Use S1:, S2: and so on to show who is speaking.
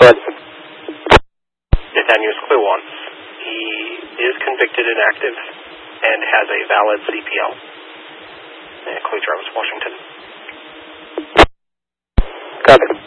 S1: Go ahead.
S2: Nathaniel Squiwants. He is convicted and active and has a valid CPL. Clay Travis, Washington.
S1: Copy.